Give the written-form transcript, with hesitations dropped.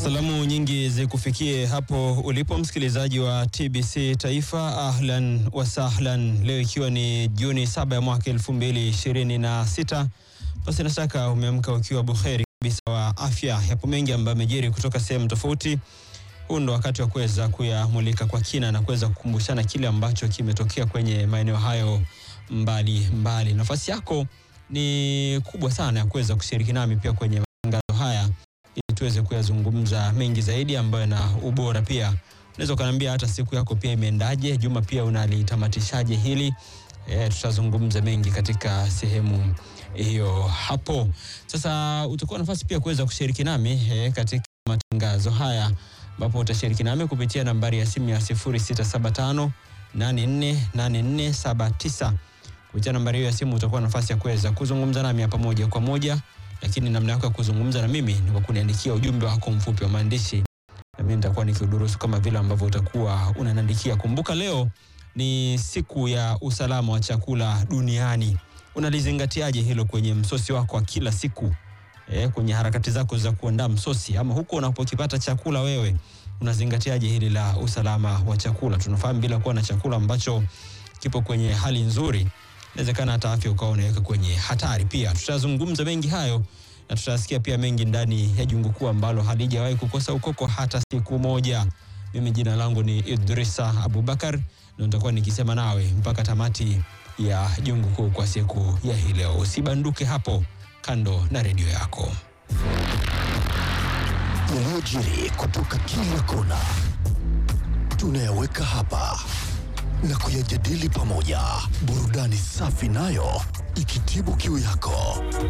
Salamu nyingi zikufikie hapo ulipo msikilizaji wa TBC Taifa. Ahlan wa sahlan. Leo ikiwa ni Juni 7 ya mwaka 2026. Basi na shaka umeamka ukiwa buheri kabisa wa afya. Yapo mengi ambayo yamejiri kutoka sehemu tofauti. Huu ndo wakati wa kuweza kuyamulika kwa kina na kuweza kukumbushana kile ambacho kimetokea kwenye maeneo hayo mbali. Nafasi yako ni kubwa sana ya kuweza kushiriki nami pia kwenye matangazo haya ili tuweze kuyazungumza mengi zaidi ambayo na ubora pia. Unaweza kuniambia hata siku yako pia imeendaje, juma pia unalitamatishaje hili. Tutazungumza mengi katika sehemu hiyo hapo. Sasa utakuwa nafasi pia kuweza kushiriki nami katika matangazo haya ambapo utashiriki nami kupitia nambari ya simu ya 0675 848479. Kupitia nambari hiyo ya simu utakuwa nafasi ya kuweza kuzungumza nami hapa moja kwa moja, lakini namna yako ya kuzungumza na mimi ni kwa kuniandikia ujumbe wako mfupi wa maandishi na mimi nitakuwa nikiudurusu kama vile ambavyo utakuwa unaniandikia. Kumbuka leo ni siku ya usalama wa chakula duniani. Unalizingatiaje hilo kwenye msosi wako wa kila siku? Kwenye harakati zako za kuandaa msosi ama huko unapokipata chakula wewe unazingatiaje hili la usalama wa chakula? Tunafahamu bila kuwa na chakula ambacho kipo kwenye hali nzuri, inawezekana hata afya ukawa unaweka kwenye hatari pia. Tutazungumza mengi hayo na tutasikia pia mengi ndani ya jungu kuu ambalo halijawahi kukosa ukoko hata siku moja. Mimi jina langu ni Idrisa Abubakar na nitakuwa nikisema nawe mpaka tamati ya jungu kuu kwa siku ya hii leo. Usibanduke hapo kando na redio yako. Yaliyojiri kutoka kila kona tunayaweka hapa na kuyajadili pamoja, burudani safi nayo ikitibu kiu yako.